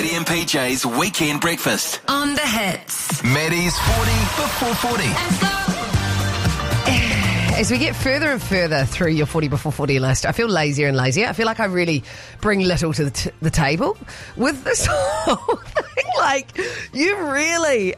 Maddie and PJ's Weekend Breakfast. On the Hits. Maddie's 40 before 40. As we get further and further through your 40 before 40 list, I feel lazier and lazier. I feel like I really bring little to the table with this whole thing. Like, you've really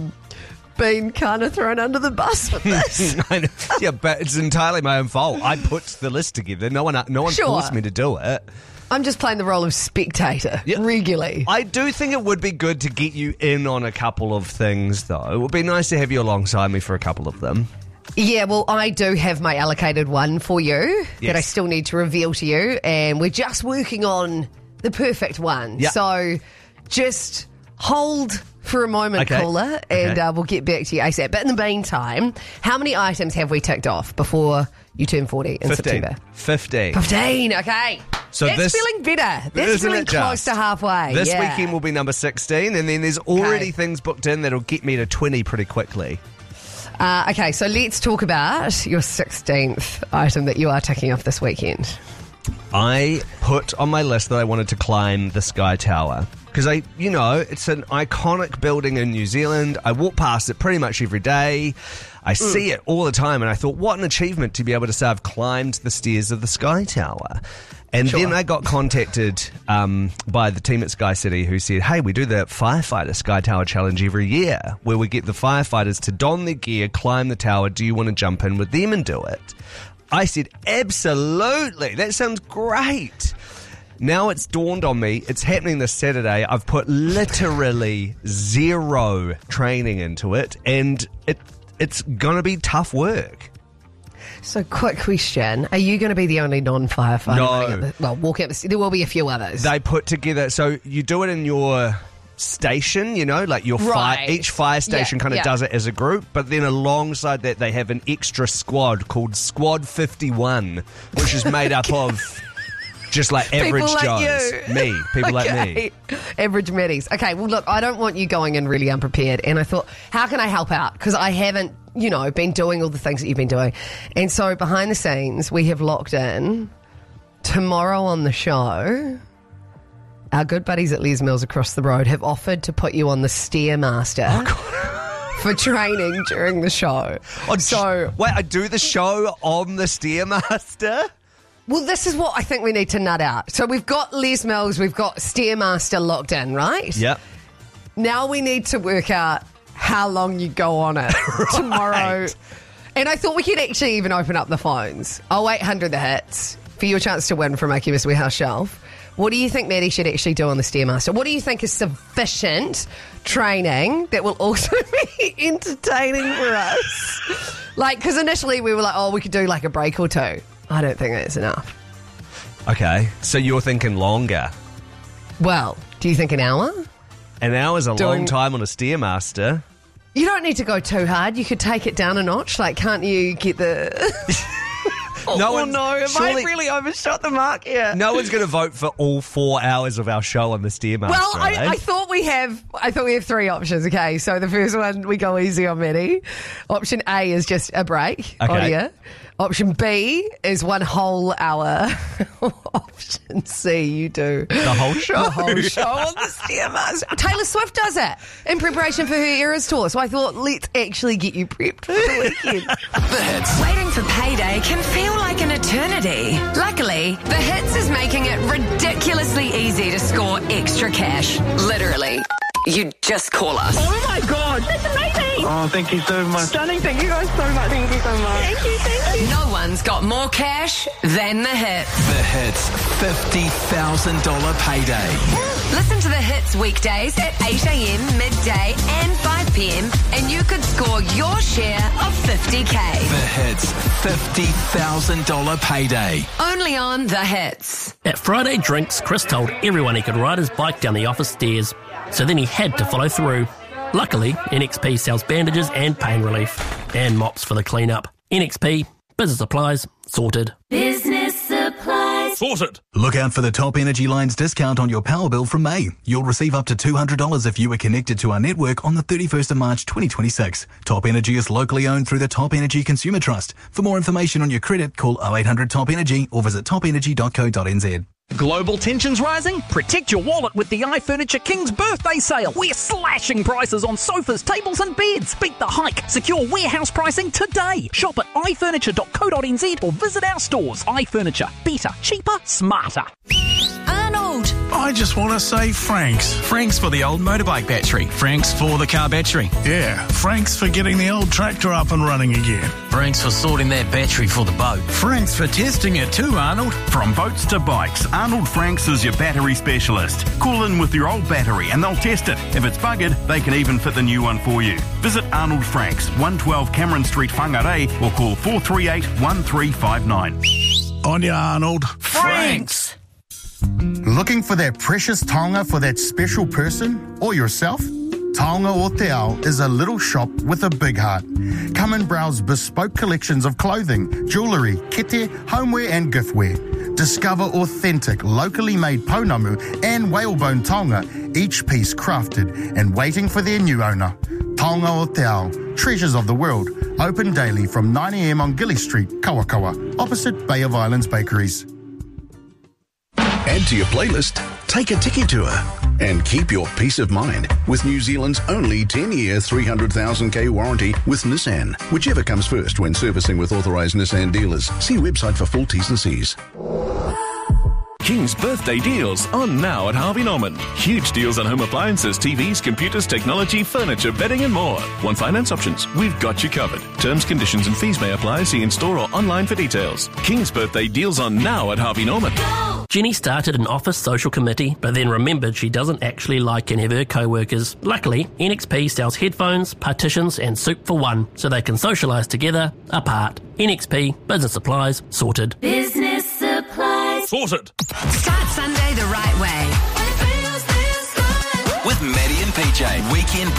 been kind of thrown under the bus with this. I know. Yeah, but it's entirely my own fault. I put the list together. No one Sure. forced me to do it. I'm just playing the role of spectator regularly. I do think it would be good to get you in on a couple of things, though. It would be nice to have you alongside me for a couple of them. Yeah, well, I do have my allocated one for you that I Yes. still need to reveal to you, and we're just working on the perfect one. Yeah. So just hold for a moment, Okay. caller, and Okay. we'll get back to you ASAP. But in the meantime, how many items have we ticked off before you turn 40 in 15. September? 15. 15, okay. So That's this- feeling better. That's Isn't feeling it close just? to halfway. This yeah. weekend will be number 16, and then there's already Okay. things booked in that'll get me to 20 pretty quickly. Okay, so let's talk about your 16th item that you are ticking off this weekend. I put on my list that I wanted to climb the Sky Tower. Because it's an iconic building in New Zealand. I walk past it pretty much every day. I see it all the time, and I thought, what an achievement to be able to say I've climbed the stairs of the Sky Tower. And then I got contacted by the team at Sky City who said, hey, we do the Firefighter Sky Tower Challenge every year, where we get the firefighters to don their gear, climb the tower. Do you want to jump in with them and do it? I said, absolutely. That sounds great. Now it's dawned on me, it's happening this Saturday. I've put literally zero training into it, and it's going to be tough work. So, quick question. Are you going to be the only non-firefighter? No. Walk out there will be a few others. They put together, so you do it in your station, like your Right. each fire station kind of does it as a group, but then alongside that they have an extra squad called Squad 51, which is made up of just like average People like Joes. you. Me. People like me. Okay. Average Maddies. Okay, well, look, I don't want you going in really unprepared. And I thought, how can I help out? Because I haven't, been doing all the things that you've been doing. And so behind the scenes, we have locked in tomorrow on the show. Our good buddies at Les Mills across the road have offered to put you on the Stairmaster for training during the show. Wait, I do the show on the Stairmaster? Well, this is what I think we need to nut out. So we've got Les Mills, we've got Stairmaster locked in, right? Yep. Now we need to work out how long you go on it tomorrow. And I thought we could actually even open up the phones. 0800 the hits for your chance to win from AQS Warehouse Shelf. What do you think Maddie should actually do on the Stairmaster? What do you think is sufficient training that will also be entertaining for us? Because initially we were like, we could do like a break or two. I don't think that's enough. Okay, so you're thinking longer. Well, do you think an hour? An hour's a long time on a Stairmaster. You don't need to go too hard. You could take it down a notch. Can't you get the... Have I really overshot the mark here? No one's going to vote for all 4 hours of our show on the Stairmaster. Well, I thought we have 3 options. Okay, so the first one, we go easy on Maddie. Option A is just a break on you. Option B is 1 whole hour. Option C, you do the whole show. The whole show on the Stairmaster. Taylor Swift does it in preparation for her Eras tour. So I thought, let's actually get you prepped for the weekend. The Hits. Waiting for payday can feel like an eternity. Luckily, The Hits is making it ridiculously easy to score extra cash. Literally. You just call us. Oh my God, that's amazing! Oh, thank you so much. Stunning, thank you guys so much. Thank you so much. Thank you. No one's got more cash than The Hits. The Hits $50,000 payday. Listen to The Hits weekdays at 8 a.m, midday and 5 p.m. and you could score your share of $50K. The Hits $50,000 payday. Only on The Hits. At Friday Drinks, Chris told everyone he could ride his bike down the office stairs, so then he had to follow through. Luckily, NXP sells bandages and pain relief, and mops for the clean-up. NXP, business supplies, sorted. Business supplies. Sorted! Look out for the Top Energy Line's discount on your power bill from May. You'll receive up to $200 if you are connected to our network on the 31st of March 2026. Top Energy is locally owned through the Top Energy Consumer Trust. For more information on your credit, call 0800 Top Energy or visit topenergy.co.nz. Global tensions rising? Protect your wallet with the iFurniture King's birthday sale. We're slashing prices on sofas, tables and beds. Beat the hike. Secure warehouse pricing today. Shop at ifurniture.co.nz or visit our stores. iFurniture. Better, cheaper, smarter. Arnold! I just want to say Franks. Franks for the old motorbike battery. Franks for the car battery. Yeah, Franks for getting the old tractor up and running again. Franks for sorting that battery for the boat. Franks for testing it too, Arnold. From boats to bikes, Arnold Franks is your battery specialist. Call in with your old battery and they'll test it. If it's buggered, they can even fit the new one for you. Visit Arnold Franks, 112 Cameron Street, Whangarei, or call 438 1359. On ya, Arnold. Franks! Looking for that precious taonga for that special person or yourself? Taonga o Te Ao is a little shop with a big heart. Come and browse bespoke collections of clothing, jewellery, kete, homeware and giftware. Discover authentic, locally made pounamu and whalebone taonga, each piece crafted and waiting for their new owner. Taonga o Te Ao, treasures of the world, open daily from 9 a.m. on Gilly Street, Kawakawa, opposite Bay of Islands Bakeries. Add to your playlist, take a tiki tour, and keep your peace of mind with New Zealand's only 10-year 300,000k warranty with Nissan. Whichever comes first when servicing with authorised Nissan dealers. See website for full T's and C's. King's birthday deals on now at Harvey Norman. Huge deals on home appliances, TVs, computers, technology, furniture, bedding and more. Want finance options? We've got you covered. Terms, conditions and fees may apply. See in-store or online for details. King's birthday deals on now at Harvey Norman. Jenny started an office social committee, but then remembered she doesn't actually like any of her co-workers. Luckily, NXP sells headphones, partitions and soup for one, so they can socialise together, apart. NXP, business supplies, sorted. Business supplies. Sorted. Start Sunday the right way. With Maddie and PJ. Weekend